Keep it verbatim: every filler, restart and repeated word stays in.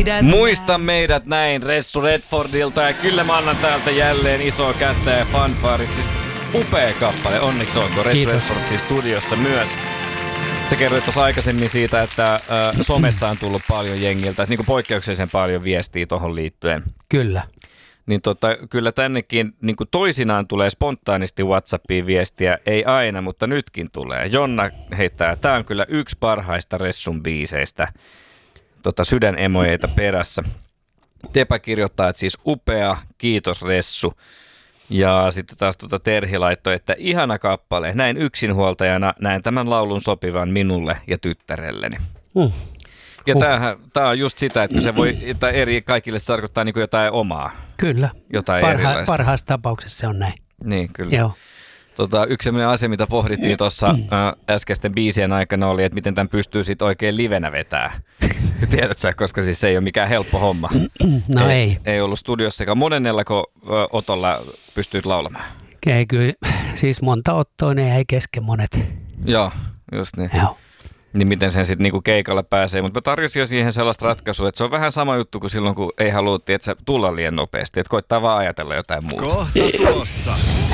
Muista meidät näin Ressu Redfordilta ja kyllä mä annan täältä jälleen isoa kättä ja fanfarit. Siis upea kappale, onneksi olkoon. Ressu Redford siis studiossa myös. Sä kerroit tuossa aikaisemmin siitä, että äh, somessa on tullut paljon jengiltä, että niin poikkeuksellisen paljon viestiä tuohon liittyen. Kyllä. Niin tota, kyllä tännekin niin toisinaan tulee spontaanisti WhatsAppiin viestiä, ei aina, mutta nytkin tulee. Jonna heittää, tää on kyllä yksi parhaista Ressun biiseistä, tota, sydänemojeita perässä. Tepä kirjoittaa, että siis upea, kiitos Ressu. Ja sitten taas tuota Terhi laittoi, että ihana kappale, näin yksinhuoltajana näen tämän laulun sopivan minulle ja tyttärelleni. Mm. Ja tämähän, tämä on just sitä, että se voi että eri kaikille se tarkoittaa niin kuin jotain omaa. Kyllä, jotain Parha- erilaista. Parhaassa tapauksessa se on näin. Niin, kyllä. Joo. Tota, yksi sellainen asia, mitä pohdittiin tuossa äh, äskeisten biisien aikana oli, että miten tämän pystyy sitten oikein livenä vetää. Tiedät sä, koska siis se ei ole mikään helppo homma. No ei. Ei, ei ollut studiossakaan. Monennellako ö, otolla pystyit laulamaan? Ei kyllä, siis monta ottoa, ne ei kesken monet. Joo, just niin. Joo. Niin miten sen sitten niinku keikalla pääsee. Mutta mä tarjosin jo siihen sellaista ratkaisua, että se on vähän sama juttu kuin silloin, kun ei halua, että tulla liian nopeasti. Että koittaa vaan ajatella jotain muuta. Kohta tuossa.